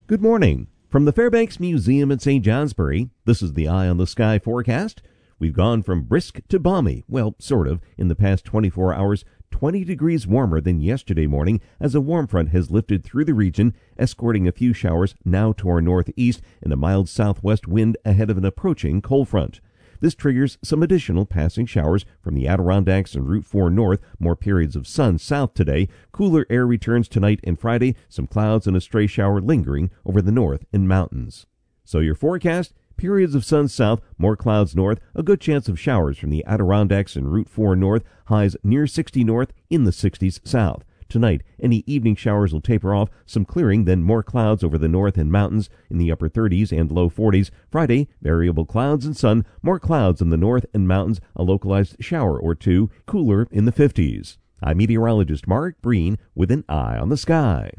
Good morning. From the Fairbanks Museum at St. Johnsbury, this is the Eye on the Sky forecast. We've gone from brisk to balmy, well, sort of, in the past 24 hours, 20 degrees warmer than yesterday morning as a warm front has lifted through the region, escorting a few showers now to our northeast and a mild southwest wind ahead of an approaching cold front. This triggers some additional passing showers from the Adirondacks and Route 4 north, more periods of sun south today. Cooler air returns tonight and Friday, some clouds and a stray shower lingering over the north and mountains. So your forecast, periods of sun south, more clouds north, a good chance of showers from the Adirondacks and Route 4 north, highs near 60 north, in the 60s south. Tonight, any evening showers will taper off, some clearing, then more clouds over the north and mountains in the upper 30s and low 40s. Friday, variable clouds and sun, more clouds in the north and mountains, a localized shower or two, cooler in the 50s. I'm meteorologist Mark Breen with an Eye on the Sky.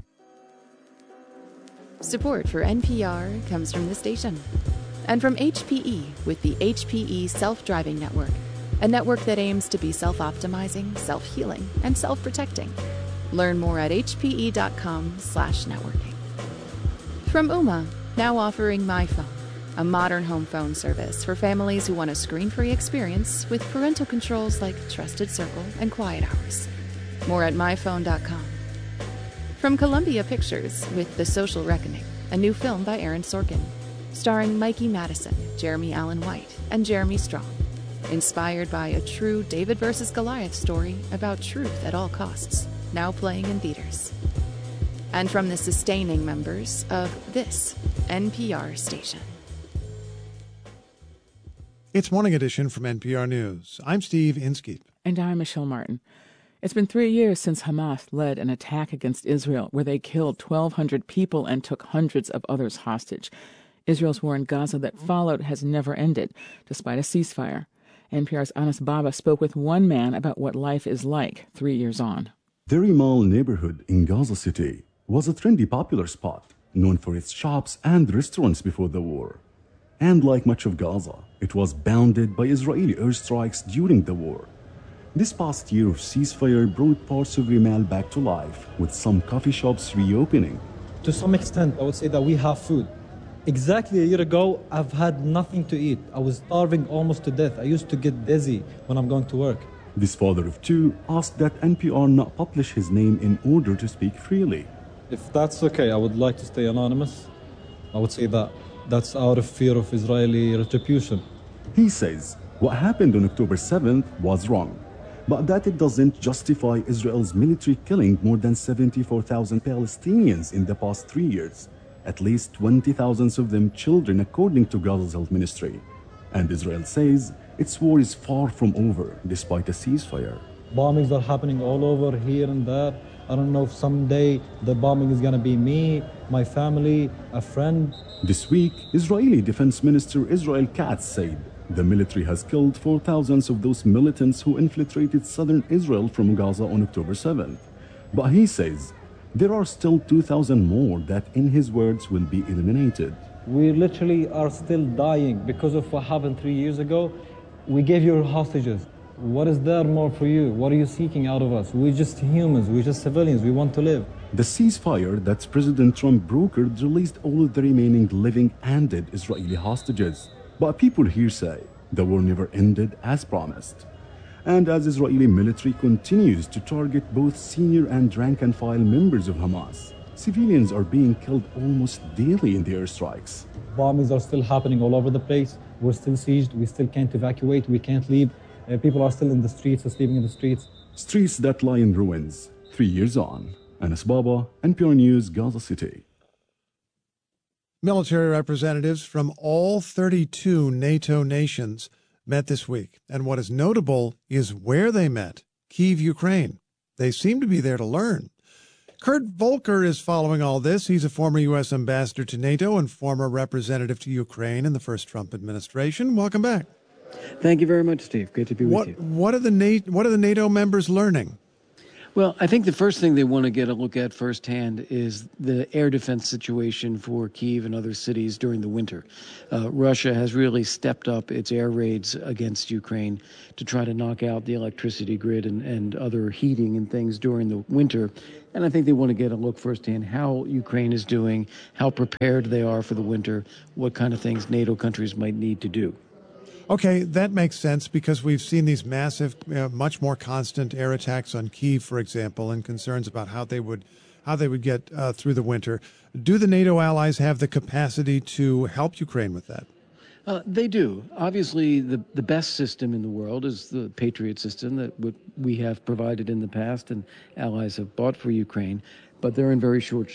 Support for NPR comes from the station and from HPE with the HPE Self-Driving Network, a network that aims to be self-optimizing, self-healing, and self-protecting. Learn more at hpe.com/networking. From Ooma, now offering MyPhone, a modern home phone service for families who want a screen-free experience with parental controls like Trusted Circle and Quiet Hours. More at myphone.com. From Columbia Pictures with The Social Reckoning, a new film by Aaron Sorkin, starring Mikey Madison, Jeremy Allen White, and Jeremy Strong. Inspired by a true David versus Goliath story about truth at all costs, now playing in theaters. And from the sustaining members of this NPR station. It's Morning Edition from NPR News. I'm Steve Inskeep. And I'm Michelle Martin. It's been 3 years since Hamas led an attack against Israel where they killed 1,200 people and took hundreds of others hostage. Israel's war in Gaza that followed has never ended, despite a ceasefire. NPR's Anas Baba spoke with one man about what life is like 3 years on. The Rimal neighborhood in Gaza City was a trendy, popular spot, known for its shops and restaurants before the war. And like much of Gaza, it was bounded by Israeli airstrikes during the war. This past year of ceasefire brought parts of Rimal back to life, with some coffee shops reopening. To some extent, I would say that we have food. Exactly a year ago, I've had nothing to eat. I was starving almost to death. I used to get dizzy when I'm going to work. This father of two asked that NPR not publish his name in order to speak freely. If that's okay, I would like to stay anonymous. I would say that that's out of fear of Israeli retribution. He says what happened on October 7th was wrong, but that it doesn't justify Israel's military killing more than 74,000 Palestinians in the past 3 years. At least 20,000 of them children, according to Gaza's health ministry. And Israel says its war is far from over, despite a ceasefire. Bombings are happening all over here and there. I don't know if someday the bombing is going to be me, my family, a friend. This week, Israeli Defense Minister Israel Katz said the military has killed 4,000 of those militants who infiltrated southern Israel from Gaza on October 7th. But he says there are still 2,000 more that, in his words, will be eliminated. We literally are still dying because of what happened 3 years ago. We gave you hostages. What is there more for you? What are you seeking out of us? We're just humans. We're just civilians. We want to live. The ceasefire that President Trump brokered released all of the remaining living and dead Israeli hostages. But people here say the war never ended as promised. And as Israeli military continues to target both senior and rank-and-file members of Hamas, civilians are being killed almost daily in the airstrikes. Bombings are still happening all over the place. We're still sieged. We still can't evacuate. We can't leave. People are still in the streets, sleeping in the streets. Streets that lie in ruins 3 years on. Anas Baba, NPR News, Gaza City. Military representatives from all 32 NATO nations met this week. And what is notable is where they met, Kyiv, Ukraine. They seem to be there to learn. Kurt Volker is following all this. He's a former U.S. ambassador to NATO and former representative to Ukraine in the first Trump administration. Welcome back. Thank you very much, Steve. Great to be with you. What are the NATO members learning? Well, I think the first thing they want to get a look at firsthand is the air defense situation for Kyiv and other cities during the winter. Russia has really stepped up its air raids against Ukraine to try to knock out the electricity grid and other heating and things during the winter. And I think they want to get a look firsthand how Ukraine is doing, how prepared they are for the winter, what kind of things NATO countries might need to do. Okay, that makes sense because we've seen these massive, much more constant air attacks on Kyiv, for example, and concerns about how they would get through the winter. Do the NATO allies have the capacity to help Ukraine with that? They do. Obviously, the best system in the world is the Patriot system that we have provided in the past and allies have bought for Ukraine, but they're in very short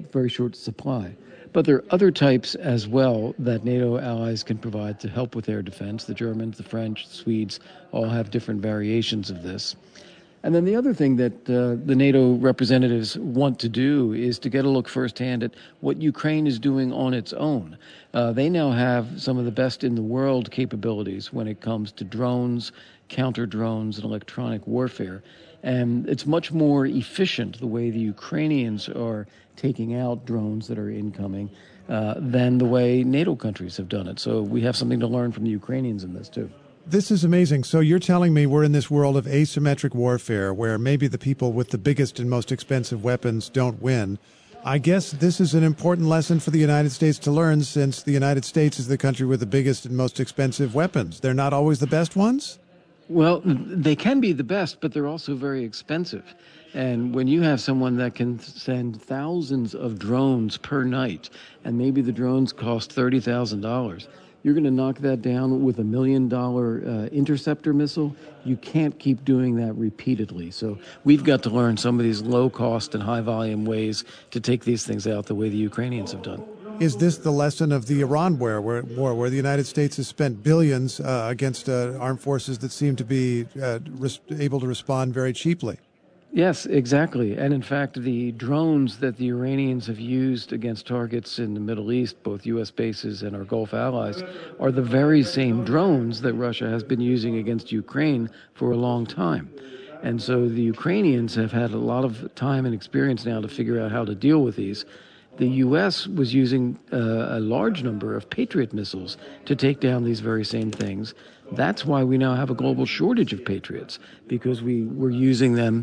supply. But there are other types as well that NATO allies can provide to help with air defense. The Germans, the French, the Swedes all have different variations of this. And then the other thing that the NATO representatives want to do is to get a look firsthand at what Ukraine is doing on its own. They now have some of the best in the world capabilities when it comes to drones, counter drones, and electronic warfare. And it's much more efficient the way the Ukrainians are taking out drones that are incoming than the way NATO countries have done it. So we have something to learn from the Ukrainians in this, too. This is amazing. So you're telling me we're in this world of asymmetric warfare where maybe the people with the biggest and most expensive weapons don't win. I guess this is an important lesson for the United States to learn since the United States is the country with the biggest and most expensive weapons. They're not always the best ones? Well, they can be the best, but they're also very expensive. And when you have someone that can send thousands of drones per night, and maybe the drones cost $30,000, you're going to knock that down with $1 million interceptor missile. You can't keep doing that repeatedly. So we've got to learn some of these low-cost and high-volume ways to take these things out the way the Ukrainians have done. Is this the lesson of the Iran war where the United States has spent billions against armed forces that seem to be able to respond very cheaply? Yes, exactly. And in fact, the drones that the Iranians have used against targets in the Middle East, both U.S. bases and our Gulf allies, are the very same drones that Russia has been using against Ukraine for a long time. And so the Ukrainians have had a lot of time and experience now to figure out how to deal with these. The U.S. was using a large number of Patriot missiles to take down these very same things. That's why we now have a global shortage of Patriots, because we were using them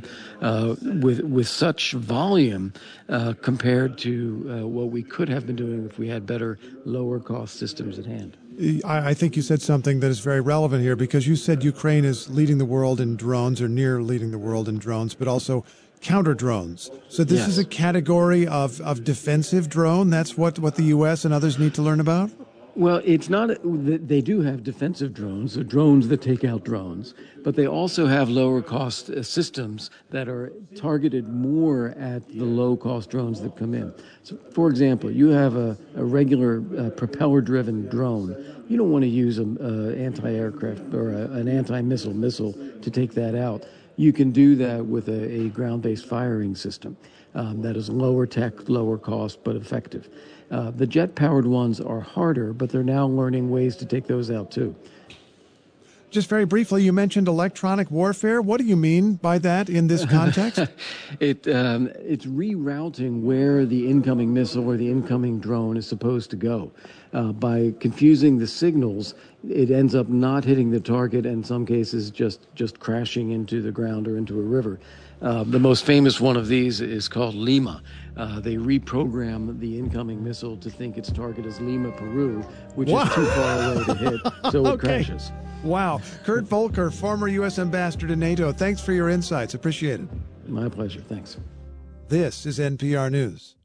with such volume compared to what we could have been doing if we had better, lower-cost systems at hand. I think you said something that is very relevant here, because you said Ukraine is leading the world in drones, or near leading the world in drones, but also counter drones. So this is a category of defensive drone. That's what the U.S. and others need to learn about? Well, it's not. They do have defensive drones, or drones that take out drones, but they also have lower cost systems that are targeted more at the low cost drones that come in. So, for example, you have a regular propeller driven drone. You don't want to use an anti-aircraft or an anti-missile to take that out. You can do that with a ground-based firing system that is lower tech, lower cost, but effective. The jet-powered ones are harder, but they're now learning ways to take those out, too. Just very briefly, you mentioned electronic warfare. What do you mean by that in this context? It's rerouting where the incoming missile or the incoming drone is supposed to go. By confusing the signals, it ends up not hitting the target, and in some cases just crashing into the ground or into a river. The most famous one of these is called Lima. They reprogram the incoming missile to think its target is Lima, Peru, which is too far away to hit, so it crashes. Wow. Kurt Volker, former U.S. ambassador to NATO. Thanks for your insights. Appreciate it. My pleasure. Thanks. This is NPR News.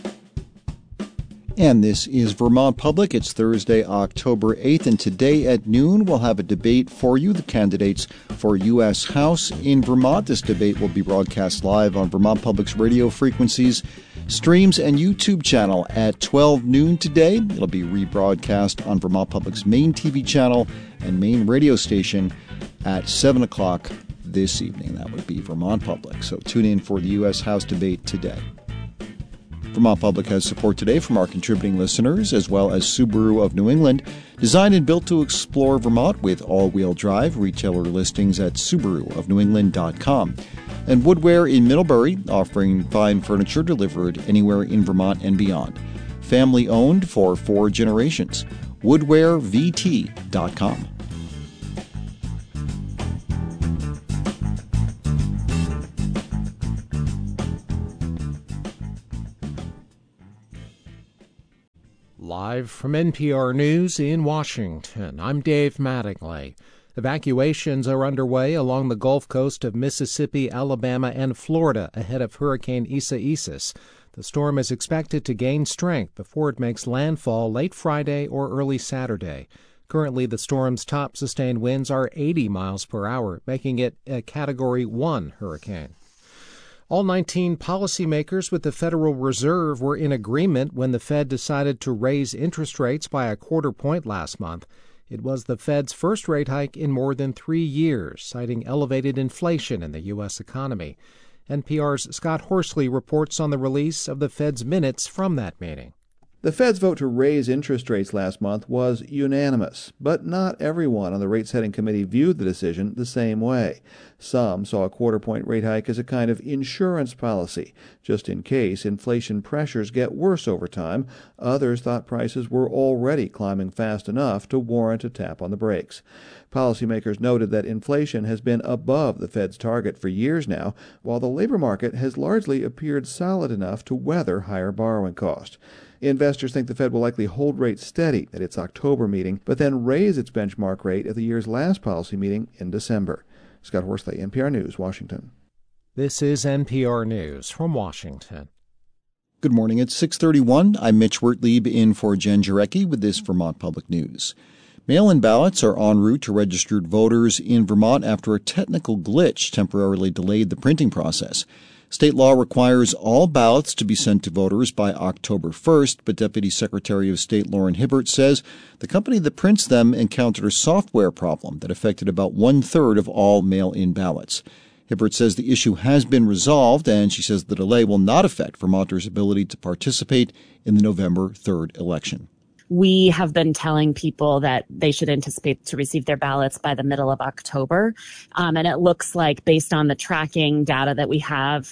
And this is Vermont Public. It's Thursday, October 8th, and today at noon we'll have a debate for you, the candidates for U.S. House in Vermont. This debate will be broadcast live on Vermont Public's radio frequencies, streams, and YouTube channel at 12 noon today. It'll be rebroadcast on Vermont Public's main TV channel and main radio station at 7 o'clock this evening. That would be Vermont Public. So tune in for the U.S. House debate today. Vermont Public has support today from our contributing listeners, as well as Subaru of New England, designed and built to explore Vermont with all-wheel drive. Retailer listings at SubaruofNewEngland.com. And Woodware in Middlebury, offering fine furniture delivered anywhere in Vermont and beyond. Family-owned for 4 generations. WoodwareVT.com. Live from NPR News in Washington, I'm Dave Mattingly. Evacuations are underway along the Gulf Coast of Mississippi, Alabama, and Florida ahead of Hurricane Isaias. The storm is expected to gain strength before it makes landfall late Friday or early Saturday. Currently, the storm's top sustained winds are 80 miles per hour, making it a Category 1 hurricane. All 19 policymakers with the Federal Reserve were in agreement when the Fed decided to raise interest rates by a quarter point last month. It was the Fed's first rate hike in more than 3 years, citing elevated inflation in the U.S. economy. NPR's Scott Horsley reports on the release of the Fed's minutes from that meeting. The Fed's vote to raise interest rates last month was unanimous, but not everyone on the rate-setting committee viewed the decision the same way. Some saw a quarter-point rate hike as a kind of insurance policy, just in case inflation pressures get worse over time. Others thought prices were already climbing fast enough to warrant a tap on the brakes. Policymakers noted that inflation has been above the Fed's target for years now, while the labor market has largely appeared solid enough to weather higher borrowing costs. Investors think the Fed will likely hold rates steady at its October meeting, but then raise its benchmark rate at the year's last policy meeting in December. Scott Horsley, NPR News, Washington. This is NPR News from Washington. Good morning. It's 6:31. I'm Mitch Wertlieb in for Jen Jarecki with this Vermont Public News. Mail-in ballots are en route to registered voters in Vermont after a technical glitch temporarily delayed the printing process. State law requires all ballots to be sent to voters by October 1st, but Deputy Secretary of State Lauren Hibbert says the company that prints them encountered a software problem that affected about 1/3 of all mail-in ballots. Hibbert says the issue has been resolved, and she says the delay will not affect Vermonters' ability to participate in the November 3rd election. We have been telling people that they should anticipate to receive their ballots by the middle of October. And it looks like, based on the tracking data that we have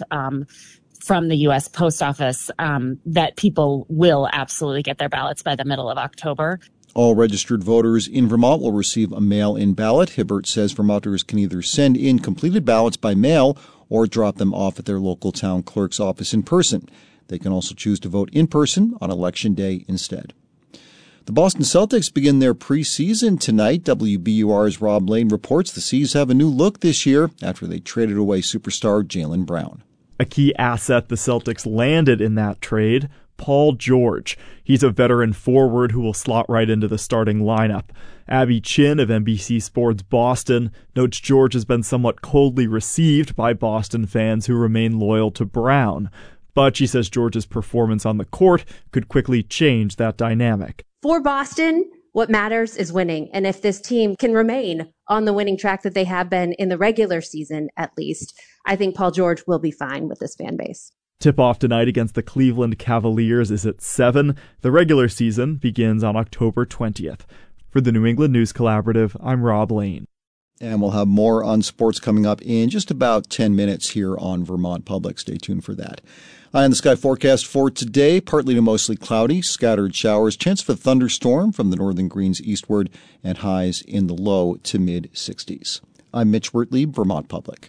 from the U.S. Post Office, that people will absolutely get their ballots by the middle of October. All registered voters in Vermont will receive a mail-in ballot. Hibbert says Vermonters can either send in completed ballots by mail or drop them off at their local town clerk's office in person. They can also choose to vote in person on Election Day instead. The Boston Celtics begin their preseason tonight. WBUR's Rob Lane reports the C's have a new look this year after they traded away superstar Jaylen Brown. A key asset the Celtics landed in that trade, Paul George. He's a veteran forward who will slot right into the starting lineup. Abby Chin of NBC Sports Boston notes George has been somewhat coldly received by Boston fans who remain loyal to Brown. But she says George's performance on the court could quickly change that dynamic. For Boston, what matters is winning. And if this team can remain on the winning track that they have been in the regular season, at least, I think Paul George will be fine with this fan base. Tip-off tonight against the Cleveland Cavaliers is at 7. The regular season begins on October 20th. For the New England News Collaborative, I'm Rob Lane. And we'll have more on sports coming up in just about 10 minutes here on Vermont Public. Stay tuned for that. Eye on the sky forecast for today, partly to mostly cloudy, scattered showers, chance of a thunderstorm from the northern Greens eastward, and highs in the low to mid-60s. I'm Mitch Wertlieb, Vermont Public.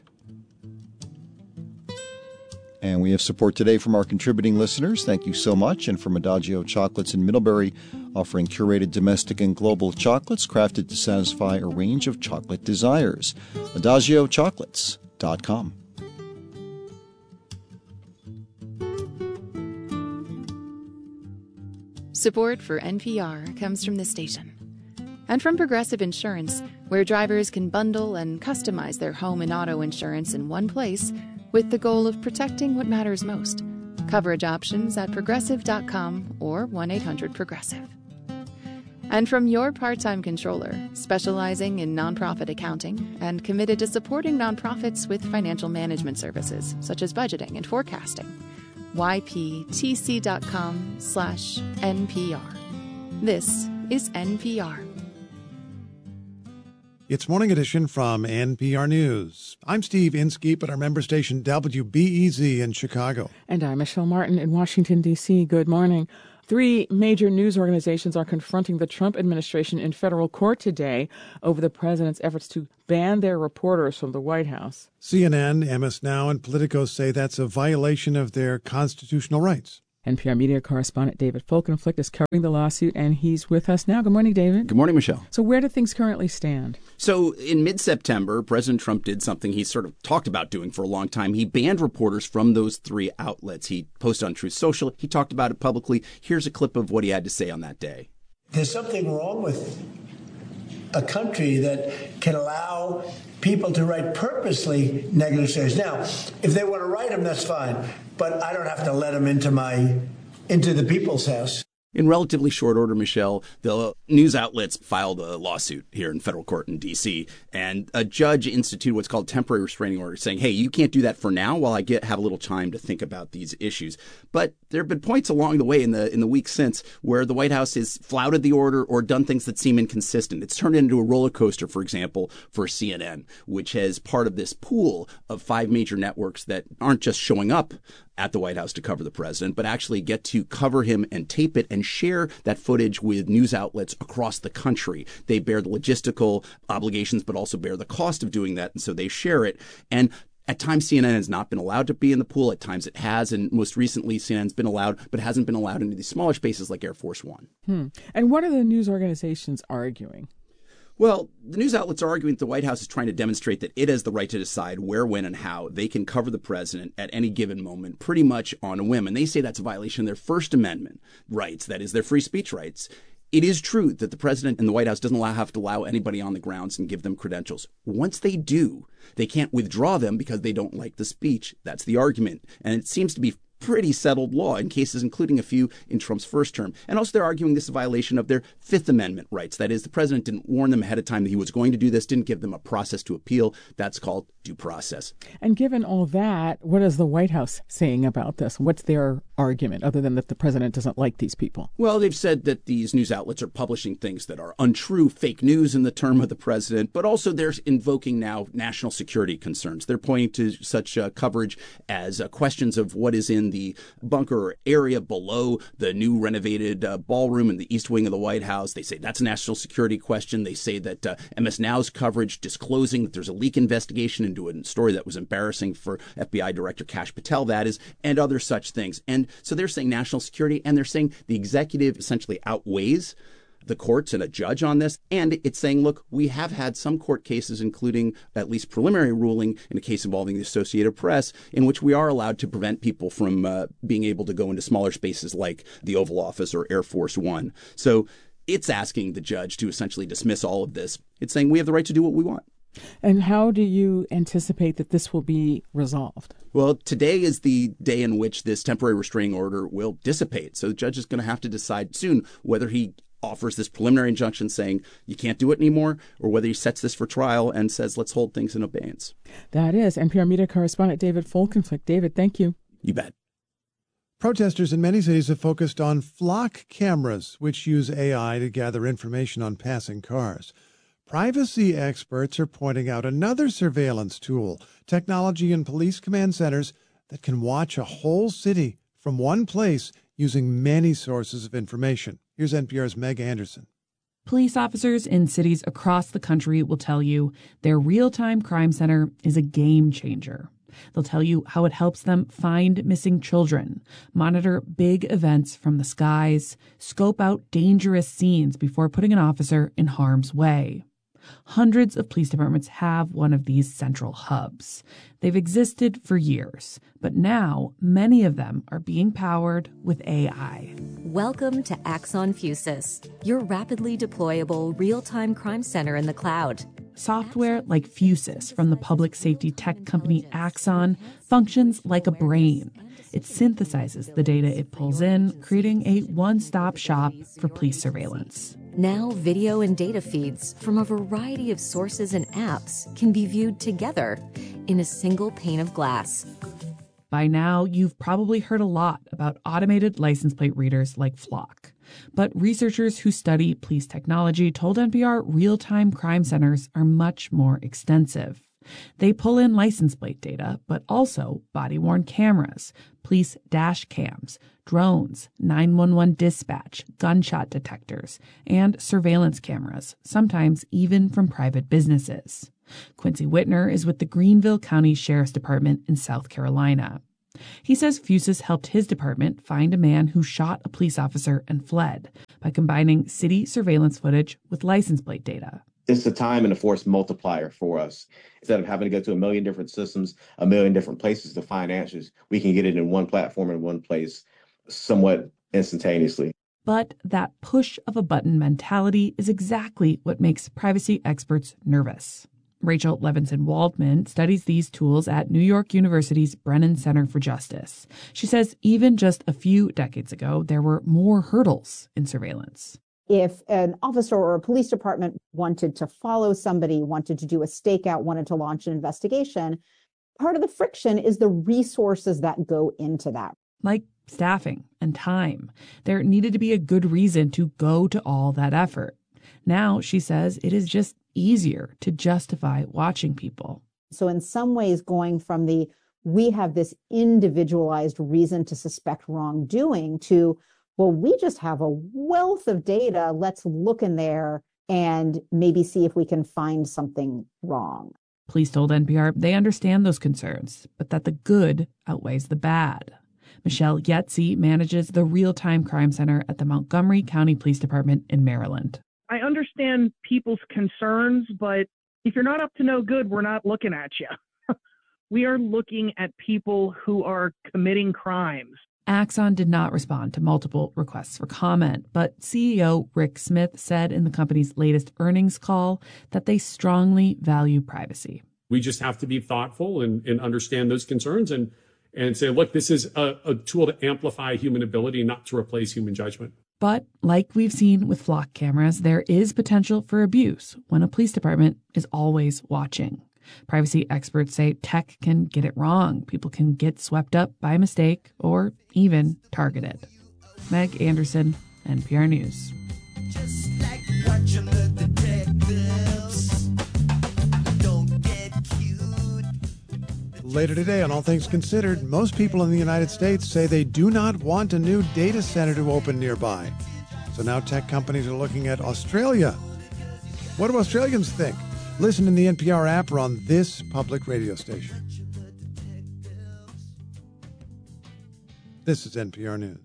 And we have support today from our contributing listeners. Thank you so much. And from Adagio Chocolates in Middlebury, offering curated domestic and global chocolates crafted to satisfy a range of chocolate desires. AdagioChocolates.com. Support for NPR comes from this station. And from Progressive Insurance, where drivers can bundle and customize their home and auto insurance in one place with the goal of protecting what matters most. Coverage options at Progressive.com or 1-800-PROGRESSIVE. And from your part-time controller, specializing in nonprofit accounting and committed to supporting nonprofits with financial management services, such as budgeting and forecasting. yptc.com/NPR. This is NPR. It's Morning Edition from NPR News. I'm Steve Inskeep at our member station WBEZ in Chicago. And I'm Michelle Martin in Washington, D.C. Good morning. 3 major news organizations are confronting the Trump administration in federal court today over the president's efforts to ban their reporters from the White House. CNN, MS Now, and Politico say that's a violation of their constitutional rights. NPR media correspondent David Folkenflik is covering the lawsuit, and he's with us now. Good morning, David. Good morning, Michelle. So where do things currently stand? So in mid-September, President Trump did something he sort of talked about doing for a long time. He banned reporters from those 3 outlets. He posted on Truth Social. He talked about it publicly. Here's a clip of what he had to say on that day. There's something wrong with a country that can allow people to write purposely negative stories. Now, if they want to write them, that's fine. But I don't have to let them into the people's house. In relatively short order, Michelle, the news outlets filed a lawsuit here in federal court in D.C., and a judge instituted what's called temporary restraining order, saying, hey, you can't do that for now while I have a little time to think about these issues. But there have been points along the way in the weeks since where the White House has flouted the order or done things that seem inconsistent. It's turned into a roller coaster, for example, for CNN, which has part of this pool of 5 major networks that aren't just showing up at the White House to cover the president, but actually get to cover him and tape it and share that footage with news outlets across the country. They bear the logistical obligations, but also bear the cost of doing that, and so they share it. And at times, CNN has not been allowed to be in the pool. At times, it has. And most recently, CNN's been allowed, but hasn't been allowed into these smaller spaces like Air Force One. And what are the news organizations arguing? Well, the news outlets are arguing that the White House is trying to demonstrate that it has the right to decide where, when, and how they can cover the president at any given moment, pretty much on a whim. And they say that's a violation of their First Amendment rights, that is, their free speech rights. It is true that the president and the White House doesn't have to allow anybody on the grounds and give them credentials. Once they do, they can't withdraw them because they don't like the speech. That's the argument. And it seems to be pretty settled law in cases including a few in Trump's first term. And also they're arguing this is a violation of their Fifth Amendment rights. That is, the president didn't warn them ahead of time that he was going to do this, didn't give them a process to appeal. That's called due process. And given all that, what is the White House saying about this? What's their argument, other than that the president doesn't like these people? Well, they've said that these news outlets are publishing things that are untrue, fake news in the term of the president, but also they're invoking now national security concerns. They're pointing to such coverage as questions of what is in the bunker area below the new renovated ballroom in the East Wing of the White House. They say that's a national security question. They say that MS Now's coverage disclosing that there's a leak investigation into a story that was embarrassing for FBI Director Kash Patel, that is, and other such things. And so they're saying national security, and they're saying the executive essentially outweighs the courts and a judge on this. And it's saying, look, we have had some court cases, including at least preliminary ruling in a case involving the Associated Press, in which we are allowed to prevent people from being able to go into smaller spaces like the Oval Office or Air Force One. So it's asking the judge to essentially dismiss all of this. It's saying we have the right to do what we want. And how do you anticipate that this will be resolved? Well, today is the day in which this temporary restraining order will dissipate. So the judge is going to have to decide soon whether he offers this preliminary injunction saying you can't do it anymore, or whether he sets this for trial and says let's hold things in abeyance. That is NPR media correspondent David Folkenflik. David, thank you. You bet. Protesters in many cities have focused on flock cameras, which use AI to gather information on passing cars. Privacy experts are pointing out another surveillance tool, technology in police command centers that can watch a whole city from one place using many sources of information. Here's NPR's Meg Anderson. Police officers in cities across the country will tell you their real-time crime center is a game changer. They'll tell you how it helps them find missing children, monitor big events from the skies, scope out dangerous scenes before putting an officer in harm's way. Hundreds of police departments have one of these central hubs. They've existed for years, but now many of them are being powered with AI. Welcome to Axon Fusus, your rapidly deployable real-time crime center in the cloud. Software like Fusus from the public safety tech company Axon functions like a brain. It synthesizes the data it pulls in, creating a one-stop shop for police surveillance. Now, video and data feeds from a variety of sources and apps can be viewed together in a single pane of glass. By now, you've probably heard a lot about automated license plate readers like Flock. But researchers who study police technology told NPR real-time crime centers are much more extensive. They pull in license plate data, but also body-worn cameras, police dash cams, drones, 911 dispatch, gunshot detectors, and surveillance cameras, sometimes even from private businesses. Quincy Whitner is with the Greenville County Sheriff's Department in South Carolina. He says Fusus helped his department find a man who shot a police officer and fled by combining city surveillance footage with license plate data. It's a time and a force multiplier for us. Instead of having to go to a million different systems, a million different places to find answers, we can get it in one platform in one place somewhat instantaneously. But that push-of-a-button mentality is exactly what makes privacy experts nervous. Rachel Levinson-Waldman studies these tools at New York University's Brennan Center for Justice. She says even just a few decades ago, there were more hurdles in surveillance. If an officer or a police department wanted to follow somebody, wanted to do a stakeout, wanted to launch an investigation, part of the friction is the resources that go into that. Like staffing and time. There needed to be a good reason to go to all that effort. Now, she says, it is just easier to justify watching people. So in some ways, going from we have this individualized reason to suspect wrongdoing to, well, we just have a wealth of data. Let's look in there and maybe see if we can find something wrong. Police told NPR they understand those concerns, but that the good outweighs the bad. Michelle Yetzi manages the Real-Time Crime Center at the Montgomery County Police Department in Maryland. I understand people's concerns, but if you're not up to no good, we're not looking at you. We are looking at people who are committing crimes. Axon did not respond to multiple requests for comment, but CEO Rick Smith said in the company's latest earnings call that they strongly value privacy. We just have to be thoughtful and understand those concerns and say, look, this is a tool to amplify human ability, not to replace human judgment. But like we've seen with Flock cameras, there is potential for abuse when a police department is always watching. Privacy experts say tech can get it wrong. People can get swept up by mistake or even targeted. Meg Anderson, NPR News. Just like watching the detectives. Don't get cute. Later today on All Things Considered, most people in the United States say they do not want a new data center to open nearby. So now tech companies are looking at Australia. What do Australians think? Listen in the NPR app or on this public radio station. This is NPR News.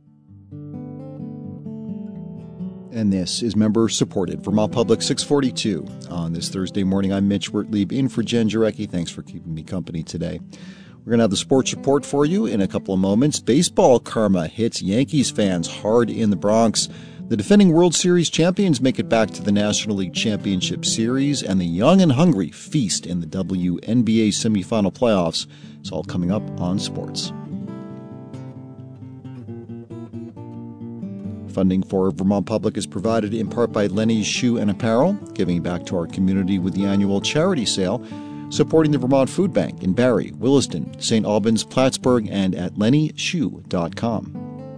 And this is member-supported Vermont Public 642. On this Thursday morning, I'm Mitch Wertlieb in for Jen Jarecki. Thanks for keeping me company today. We're going to have the sports report for you in a couple of moments. Baseball karma hits Yankees fans hard in the Bronx. The defending World Series champions make it back to the National League Championship Series, and the young and hungry feast in the WNBA semifinal playoffs. It's all coming up on sports. Funding for Vermont Public is provided in part by Lenny's Shoe and Apparel, giving back to our community with the annual charity sale, supporting the Vermont Food Bank in Barrie, Williston, St. Albans, Plattsburgh, and at lennyshoe.com.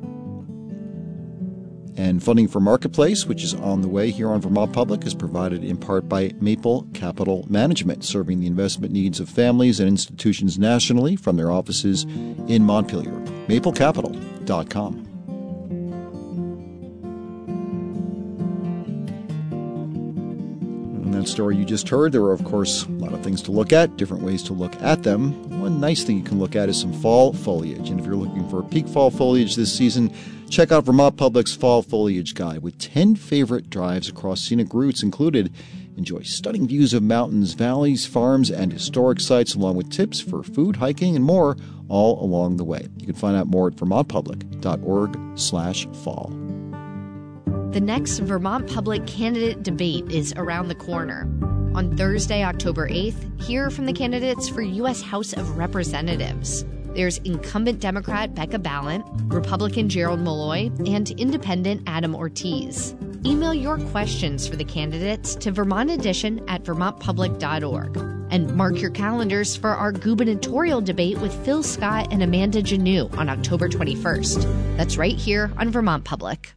And funding for Marketplace, which is on the way here on Vermont Public, is provided in part by Maple Capital Management, serving the investment needs of families and institutions nationally from their offices in Montpelier. MapleCapital.com. And that story you just heard, there are, of course, a lot of things to look at, different ways to look at them. One nice thing you can look at is some fall foliage. And if you're looking for peak fall foliage this season, check out Vermont Public's Fall Foliage Guide with 10 favorite drives across scenic routes included. Enjoy stunning views of mountains, valleys, farms, and historic sites, along with tips for food, hiking, and more all along the way. You can find out more at vermontpublic.org/fall. The next Vermont Public candidate debate is around the corner. On Thursday, October 8th, hear from the candidates for U.S. House of Representatives. There's incumbent Democrat Becca Balint, Republican Gerald Malloy, and Independent Adam Ortiz. Email your questions for the candidates to VermontEdition@vermontpublic.org. And mark your calendars for our gubernatorial debate with Phil Scott and Amanda Janeau on October 21st. That's right here on Vermont Public.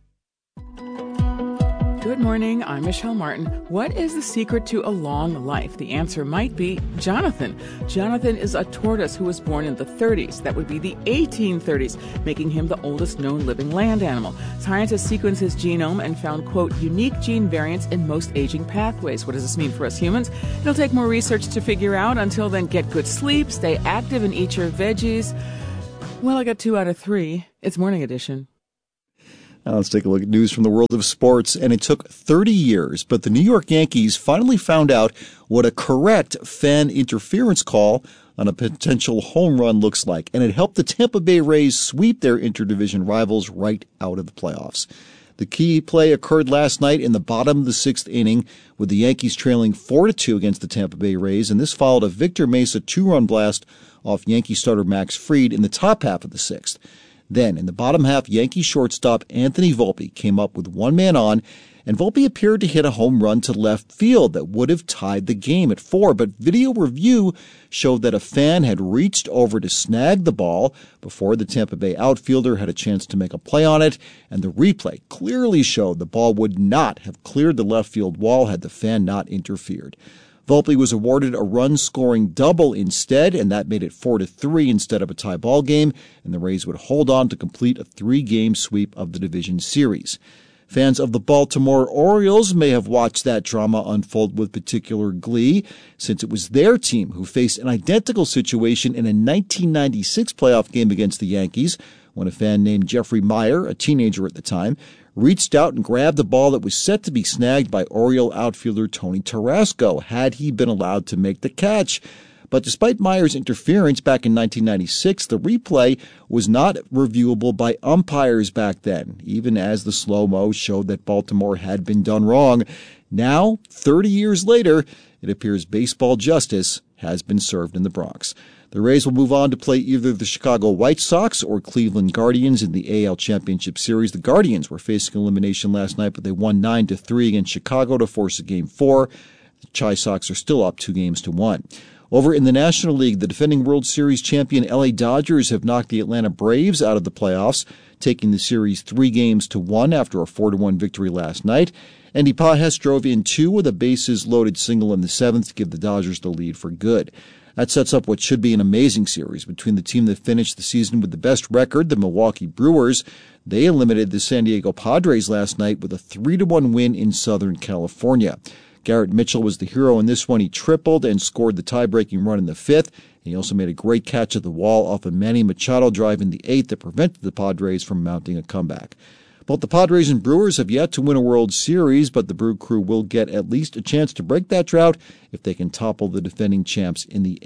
Good morning, I'm Michelle Martin. What is the secret to a long life? The answer might be Jonathan. Jonathan is a tortoise who was born in the 30s. That would be the 1830s, making him the oldest known living land animal. Scientists sequenced his genome and found, quote, unique gene variants in most aging pathways. What does this mean for us humans? It'll take more research to figure out. Until then, get good sleep, stay active, and eat your veggies. Well, I got 2 out of 3. It's Morning Edition. Now let's take a look at news from the world of sports. And it took 30 years, but the New York Yankees finally found out what a correct fan interference call on a potential home run looks like. And it helped the Tampa Bay Rays sweep their interdivision rivals right out of the playoffs. The key play occurred last night in the bottom of the 6th inning, with the Yankees trailing 4-2 against the Tampa Bay Rays. And this followed a Victor Mesa 2-run blast off Yankee starter Max Fried in the top half of the 6th. Then, in the bottom half, Yankee shortstop Anthony Volpe came up with 1 man on, and Volpe appeared to hit a home run to left field that would have tied the game at 4. But video review showed that a fan had reached over to snag the ball before the Tampa Bay outfielder had a chance to make a play on it, and the replay clearly showed the ball would not have cleared the left field wall had the fan not interfered. Volpe was awarded a run-scoring double instead, and that made it 4-3 instead of a tie ball game, and the Rays would hold on to complete a 3-game sweep of the division series. Fans of the Baltimore Orioles may have watched that drama unfold with particular glee, since it was their team who faced an identical situation in a 1996 playoff game against the Yankees, when a fan named Jeffrey Meyer, a teenager at the time, reached out and grabbed a ball that was set to be snagged by Oriole outfielder Tony Tarasco, had he been allowed to make the catch. But despite Meyer's interference back in 1996, the replay was not reviewable by umpires back then, even as the slow-mo showed that Baltimore had been done wrong. Now, 30 years later, it appears baseball justice has been served in the Bronx. The Rays will move on to play either the Chicago White Sox or Cleveland Guardians in the AL Championship Series. The Guardians were facing elimination last night, but they won 9-3 against Chicago to force a Game 4. The Chi Sox are still up 2-1. Over in the National League, the defending World Series champion LA Dodgers have knocked the Atlanta Braves out of the playoffs, taking the series 3-1 after a 4-1 victory last night. Andy Pages drove in 2 with a bases-loaded single in the 7th to give the Dodgers the lead for good. That sets up what should be an amazing series between the team that finished the season with the best record, the Milwaukee Brewers. They eliminated the San Diego Padres last night with a 3-1 win in Southern California. Garrett Mitchell was the hero in this one. He tripled and scored the tie-breaking run in the 5th. He also made a great catch at the wall off a Manny Machado drive in the 8th that prevented the Padres from mounting a comeback. Both the Padres and Brewers have yet to win a World Series, but the Brew Crew will get at least a chance to break that drought if they can topple the defending champs in the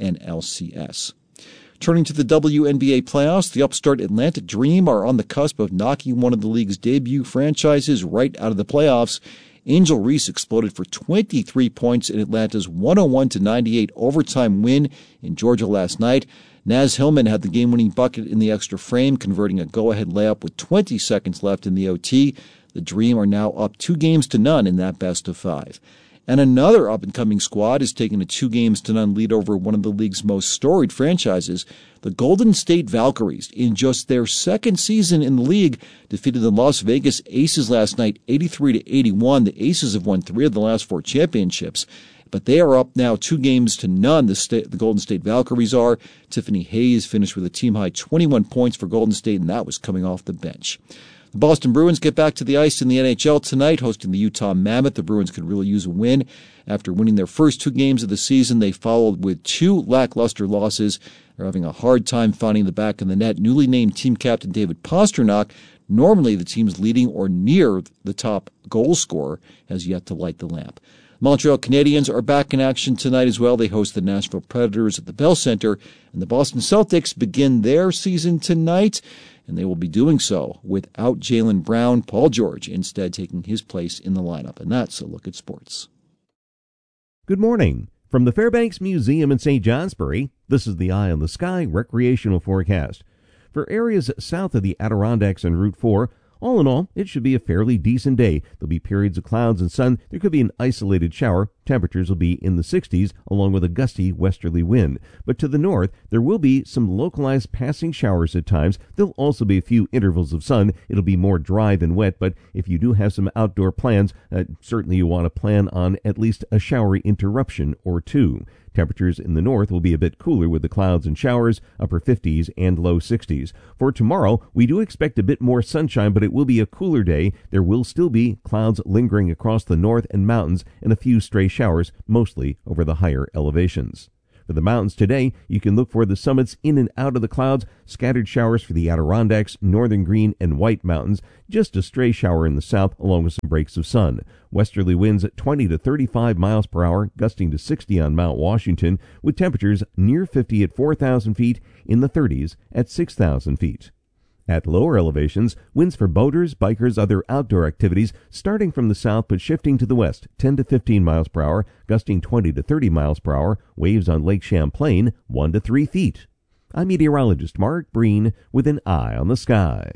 NLCS. Turning to the WNBA playoffs, the upstart Atlanta Dream are on the cusp of knocking one of the league's debut franchises right out of the playoffs. Angel Reese exploded for 23 points in Atlanta's 101-98 overtime win in Georgia last night. Naz Hillman had the game-winning bucket in the extra frame, converting a go-ahead layup with 20 seconds left in the OT. The Dream are now up 2-0 in that best of 5. And another up-and-coming squad is taking a 2-0 lead over one of the league's most storied franchises. The Golden State Valkyries, in just their second season in the league, defeated the Las Vegas Aces last night 83-81. The Aces have won 3 of the last 4 championships. But they are up now 2-0. The Golden State Valkyries are. Tiffany Hayes finished with a team-high 21 points for Golden State, and that was coming off the bench. The Boston Bruins get back to the ice in the NHL tonight, hosting the Utah Mammoth. The Bruins could really use a win. After winning their first 2 games of the season, they followed with 2 lackluster losses. They're having a hard time finding the back of the net. Newly named team captain David Pastrnak, normally the team's leading or near the top goal scorer, has yet to light the lamp. Montreal Canadiens are back in action tonight as well. They host the Nashville Predators at the Bell Center, and the Boston Celtics begin their season tonight, and they will be doing so without Jaylen Brown. Paul George instead taking his place in the lineup, and that's a look at sports. Good morning. From the Fairbanks Museum in St. Johnsbury, this is the Eye on the Sky recreational forecast. For areas south of the Adirondacks and Route 4, All in all, it should be a fairly decent day. There'll be periods of clouds and sun. There could be an isolated shower. Temperatures will be in the 60s, along with a gusty westerly wind. But to the north, there will be some localized passing showers at times. There'll also be a few intervals of sun. It'll be more dry than wet, but if you do have some outdoor plans, certainly you want to plan on at least a showery interruption or two. Temperatures in the north will be a bit cooler with the clouds and showers, upper 50s and low 60s. For tomorrow, we do expect a bit more sunshine, but it will be a cooler day. There will still be clouds lingering across the north and mountains and a few stray showers, mostly over the higher elevations. For the mountains today, you can look for the summits in and out of the clouds, scattered showers for the Adirondacks, northern Green and White Mountains, just a stray shower in the south along with some breaks of sun. Westerly winds at 20 to 35 miles per hour, gusting to 60 on Mount Washington, with temperatures near 50 at 4,000 feet, in the 30s at 6,000 feet. At lower elevations, winds for boaters, bikers, other outdoor activities starting from the south but shifting to the west, 10 to 15 miles per hour, gusting 20 to 30 miles per hour, waves on Lake Champlain 1 to 3 feet. I'm meteorologist Mark Breen with an eye on the sky.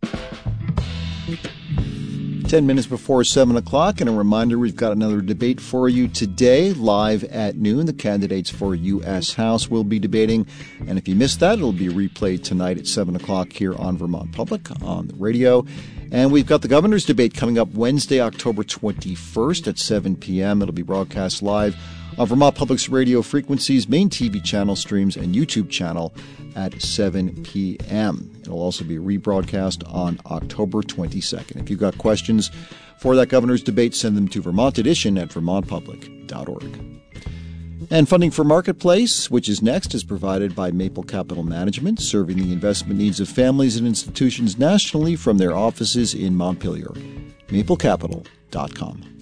10 minutes before 7 o'clock, and a reminder, we've got another debate for you today, live at noon. The candidates for U.S. House will be debating, and if you missed that, it'll be replayed tonight at 7 o'clock here on Vermont Public on the radio. And we've got the governor's debate coming up Wednesday, October 21st at 7 p.m. It'll be broadcast live on Vermont Public's radio frequencies, main TV channel streams, and YouTube channel at 7 p.m. It'll also be rebroadcast on October 22nd. If you've got questions for that governor's debate, send them to Vermont Edition at vermontpublic.org. And funding for Marketplace, which is next, is provided by Maple Capital Management, serving the investment needs of families and institutions nationally from their offices in Montpelier. MapleCapital.com.